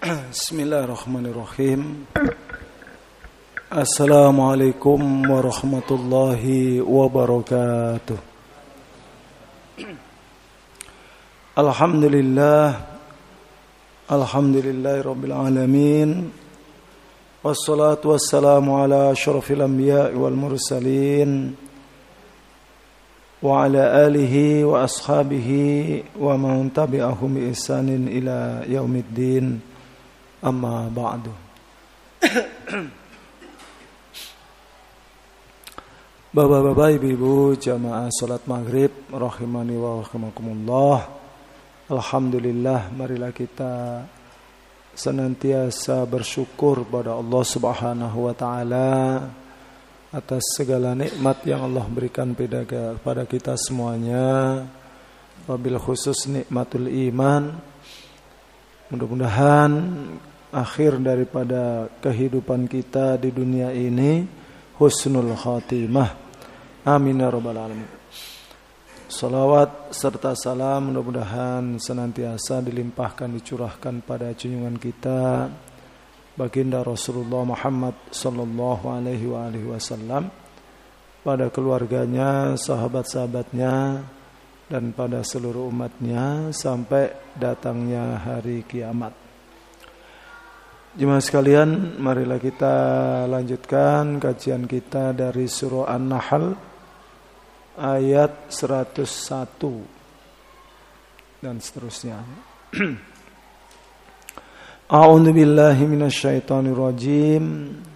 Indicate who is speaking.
Speaker 1: Bismillahirrahmanirrahim. Assalamualaikum warahmatullahi wabarakatuh. Alhamdulillahi rabbil alamin. Wassalatu wassalamu ala asyrafil anbiya'i wal mursalin wa ala alihi wa ashabihi wa man tabi'ahum bi ihsanin ila yaumiddin. Amma ba'du. Bapak-bapak, ibu-ibu, jamaah salat maghrib rahimani wa rahimakumullah. Alhamdulillah, marilah kita senantiasa bersyukur pada Allah Subhanahu wa taala atas segala nikmat yang Allah berikan pada kita semuanya. Wabil khusus nikmatul iman. Mudah-mudahan akhir daripada kehidupan kita di dunia ini husnul khatimah. Amin ya rabbal alamin. Salawat serta salam mudah-mudahan senantiasa dilimpahkan, dicurahkan pada junjungan kita baginda Rasulullah Muhammad sallallahu alaihi wasallam, pada keluarganya, sahabat-sahabatnya, dan pada seluruh umatnya sampai datangnya hari kiamat. Jemaah sekalian, marilah kita lanjutkan kajian kita dari surah An-Nahl ayat 101 dan seterusnya. A'udzu billahi minasyaitonir rajim.